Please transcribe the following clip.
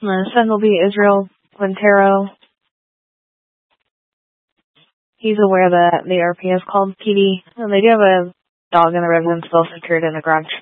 The son will be Israel Quintero. He's aware that the RP is called PD, and they do have a dog in the residence still secured in the garage.